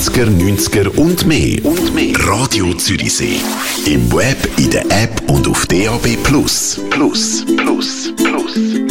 80er, 90er und mehr. Radio Zürichsee. Im Web, in der App und auf DAB+. Plus.